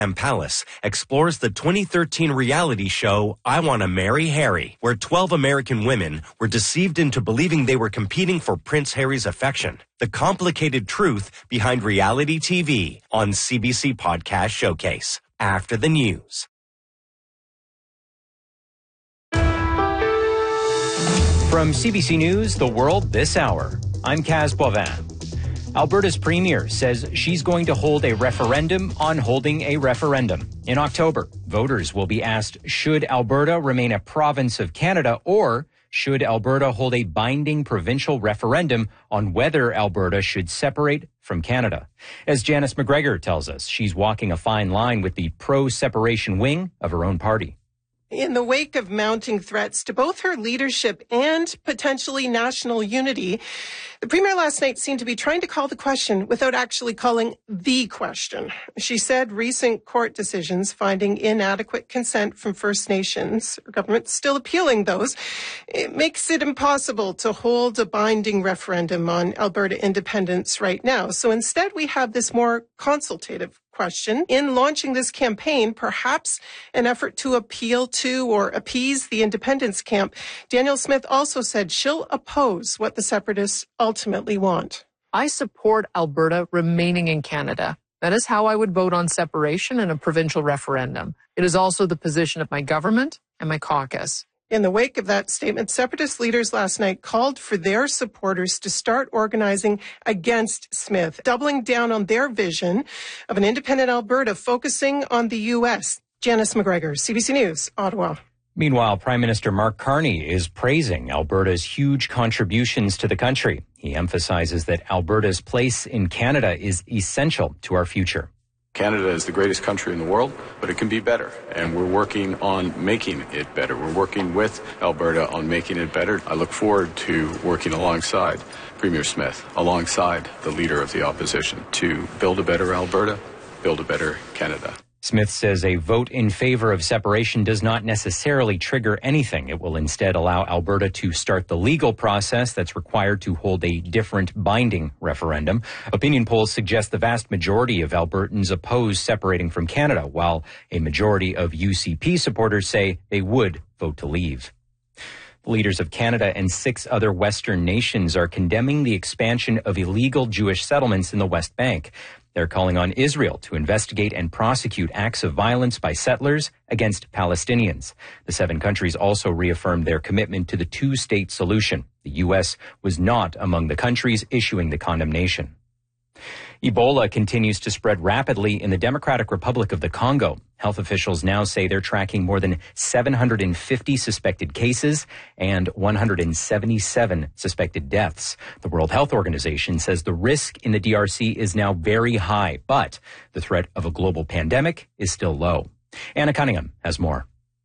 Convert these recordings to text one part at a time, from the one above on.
Palace explores the 2013 reality show I Want to Marry Harry, where 12 American women were deceived into believing they were competing for Prince Harry's affection. The complicated truth behind reality TV on CBC Podcast Showcase. After the news. From CBC News, The World This Hour, I'm Kaz Boivin. Alberta's premier says she's going to hold a referendum on holding a referendum. In October, voters will be asked, should Alberta remain a province of Canada, or should Alberta hold a binding provincial referendum on whether Alberta should separate from Canada? As Janice McGregor tells us, she's walking a fine line with the pro-separation wing of her own party. In the wake of mounting threats to both her leadership and potentially national unity, the Premier last night seemed to be trying to call the question without actually calling the question. She said recent court decisions finding inadequate consent from First Nations, her government's still appealing those, it makes it impossible to hold a binding referendum on Alberta independence right now. So instead, we have this more consultative question. In launching this campaign, perhaps an effort to appeal to or appease the independence camp, Danielle Smith also said she'll oppose what the separatists ultimately want. I support Alberta remaining in Canada. That is how I would vote on separation in a provincial referendum. It is also the position of my government and my caucus. In the wake of that statement, separatist leaders last night called for their supporters to start organizing against Smith, doubling down on their vision of an independent Alberta focusing on the U.S. Janice McGregor, CBC News, Ottawa. Meanwhile, Prime Minister Mark Carney is praising Alberta's huge contributions to the country. He emphasizes that Alberta's place in Canada is essential to our future. Canada is the greatest country in the world, but it can be better, and we're working on making it better. We're working with Alberta on making it better. I look forward to working alongside Premier Smith, alongside the Leader of the Opposition, to build a better Alberta, build a better Canada. Smith says a vote in favor of separation does not necessarily trigger anything. It will instead allow Alberta to start the legal process that's required to hold a different binding referendum. Opinion polls suggest the vast majority of Albertans oppose separating from Canada, while a majority of UCP supporters say they would vote to leave. The leaders of Canada and 6 other Western nations are condemning the expansion of illegal Jewish settlements in the West Bank. They're calling on Israel to investigate and prosecute acts of violence by settlers against Palestinians. The 7 countries also reaffirmed their commitment to the two-state solution. The U.S. was not among the countries issuing the condemnation. Ebola continues to spread rapidly in the Democratic Republic of the Congo. Health officials now say they're tracking more than 750 suspected cases and 177 suspected deaths. The World Health Organization says the risk in the DRC is now very high, but the threat of a global pandemic is still low. Anna Cunningham has more.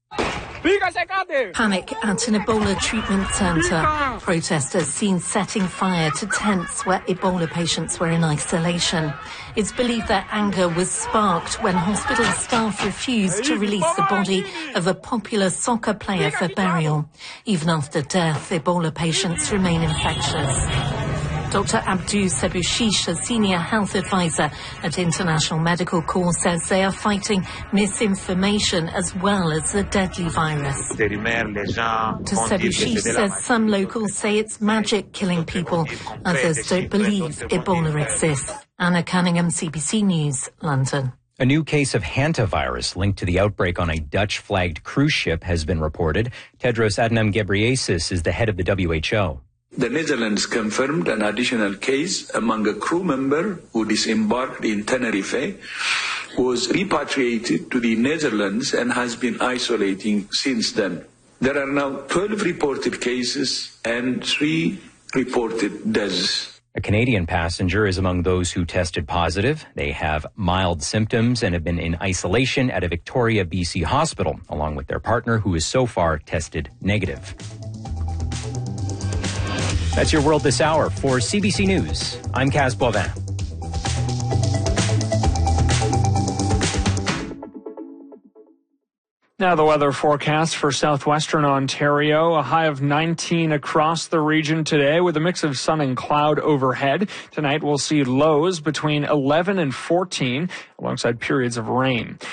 Panic at an Ebola treatment centre. Protesters seen setting fire to tents where Ebola patients were in isolation. It's believed that anger was sparked when hospital staff refused to release the body of a popular soccer player for burial. Even after death, Ebola patients remain infectious. Dr. Abdou Sebushish, a senior health advisor at International Medical Corps, says they are fighting misinformation as well as the deadly virus. Dr. Sebushish says some locals say it's magic killing people. Others don't believe Ebola exists. Anna Cunningham, CBC News, London. A new case of hantavirus linked to the outbreak on a Dutch-flagged cruise ship has been reported. Tedros Adhanom Ghebreyesus is the head of the WHO. The Netherlands confirmed an additional case among a crew member who disembarked in Tenerife, was repatriated to the Netherlands and has been isolating since then. There are now 12 reported cases and 3 reported deaths. A Canadian passenger is among those who tested positive. They have mild symptoms and have been in isolation at a Victoria, BC hospital, along with their partner, who is so far tested negative. That's your World This Hour. For CBC News, I'm Kaz Boivin. Now the weather forecast for southwestern Ontario, a high of 19 across the region today with a mix of sun and cloud overhead. Tonight we'll see lows between 11 and 14 alongside periods of rain.